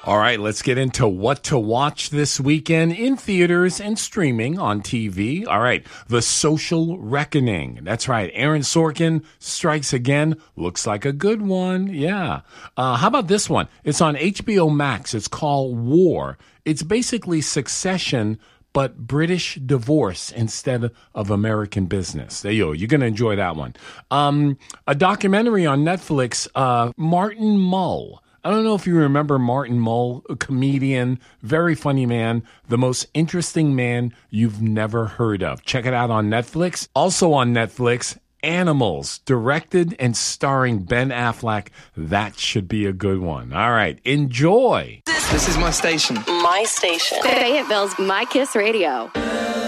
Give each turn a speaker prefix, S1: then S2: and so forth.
S1: All right, let's get into what to watch this weekend in theaters and streaming on TV. All right, The Social Reckoning. That's right, Aaron Sorkin strikes again. Looks like a good one. Yeah. How about this one? It's on HBO Max. It's called War. It's basically Succession, but British divorce instead of American business. There you go. You're going to enjoy that one. A documentary on Netflix, Martin Mull. I don't know if you remember Martin Mull, a comedian, very funny man, the most interesting man you've never heard of. Check it out on Netflix. Also on Netflix, Animals, directed and starring Ben Affleck. That should be a good one. All right, enjoy.
S2: This is my station.
S3: My station. Fayetteville's My Kiss Radio.